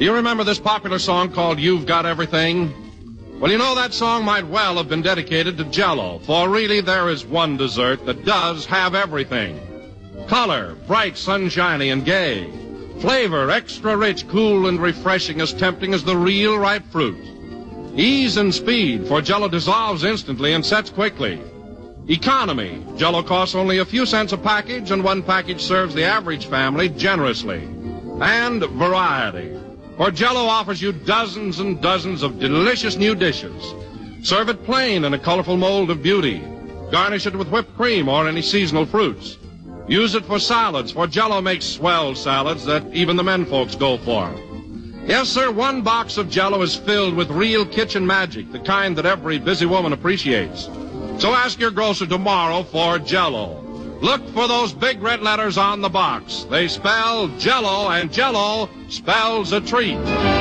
Do you remember this popular song called You've Got Everything? Well, you know that song might well have been dedicated to Jell-O, for really there is one dessert that does have everything. Color, bright, sunshiny, and gay. Flavor, extra rich, cool, and refreshing, as tempting as the real ripe fruit. Ease and speed, for Jell-O dissolves instantly and sets quickly. Economy, Jell-O costs only a few cents a package, and one package serves the average family generously. And variety, for Jell-O offers you dozens and dozens of delicious new dishes. Serve it plain in a colorful mold of beauty. Garnish it with whipped cream or any seasonal fruits. Use it for salads, for Jell-O makes swell salads that even the men folks go for. Yes, sir, one box of Jell-O is filled with real kitchen magic, the kind that every busy woman appreciates. So ask your grocer tomorrow for Jell-O. Look for those big red letters on the box. They spell Jell-O, and Jell-O spells a treat.